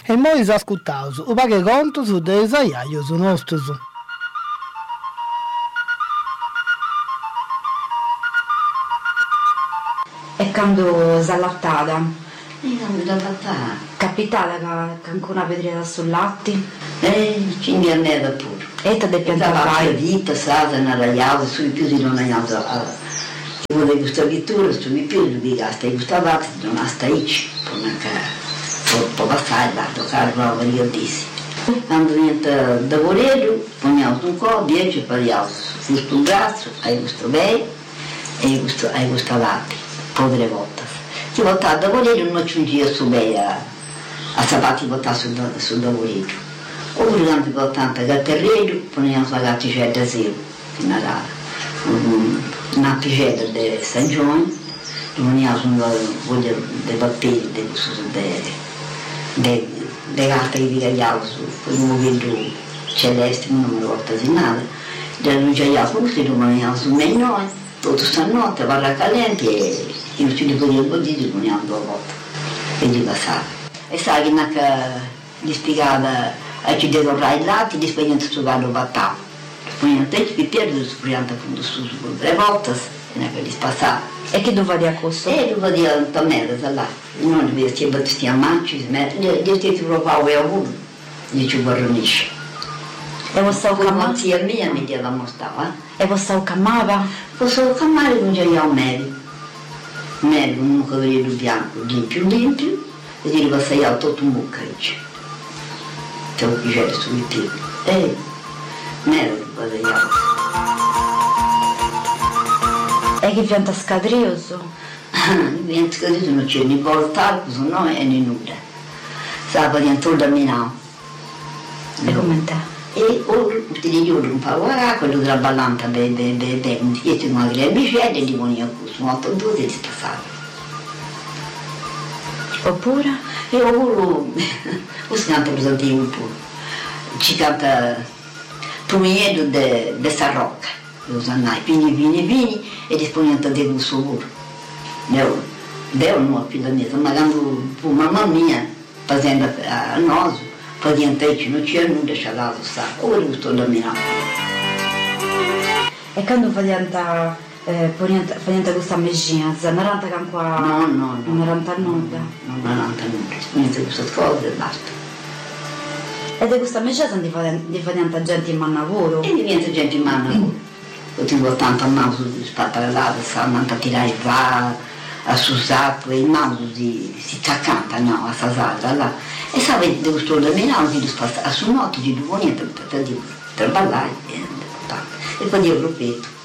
E noi ascoltiamo un paio di contos dei saiaios nostros. E quando si allattata? Capitata che ancora vedrete sul latte? Ci mi anneda pure. E te devi La piantare? vita, sada, una raiava, sui più di non è andato. Io volevo questa vittoria, sui più di gasta, questa vata non ha staici, può passare da toccare prova, io dissi. Quando niente da volevo, poniamo un po', 10 pariamo, questo braccio, hai questo bene, e hai questo latte, povere volte. Ti voltava da volevo, non ci un giro su bene, a sapati voltare sul da volevo. Oppure quando ho tanta gatterello, poniamo la gatticella zero, in Arara. Una picetta di San Giovanni, poniamo una dei papiri, delle carte che vi cagliavo su quel mobilio celeste, non me lo ricordo nada. Da non c'è questo, lo poniamo su meglio, tutta stanotte, parla calente e io ci ricordo il bollito, poniamo 2 volte e gli passava. E sai che gli spiegava ci devo il latte, gli spiegava su gallo battavo. Poi te ci perdo su pianta appunto su 3 volte e non gli passava. E che dove a costo? Dove dia un tamero da là. Non vi si battestia manci, gli ti provavo e uno, gli ci guarnisce. E vostra Come zia mia mi dava mostrava. E vostra camava? Posso camare con già un medico. Medico, un cavaliere bianco, limpio, e gli passava tutto un boccaggio. C'è un piacere sul piede. Medico, guardavo. E che pianta scadrioso? Niente scadrioso non c'è né voltato, se no è né nulla. Stava dentro da Milano. E come te? E ora ti dico un po' quello della ballanta dietro una grembicella e gli poneva questo molto duro e si passava. Oppure? E ora si canta per esempio un po'. Ci canta Pumiello de Sarrocca, lo sanai, vini e disponente di un suo pure. Deo non più da me, ma quando mamma mia, facendo a noi, facendo non c'è nulla, c'è dato sta, ora sto da me. E quando facendo questa medicina, non ranta qua? No. Non ranta nulla? Non ranta nulla, niente queste cose e basta. E di questa medicina di facendo gente in lavoro? E diventa gente in lavoro. Io tengo tanto a mano su spappolata, stanno a tirare va, a susato e il mano si attaccata, no, a sasata là. E sa di questo da me, non ti spassa, a su notte di due niente per ballare e poi io lo ripeto.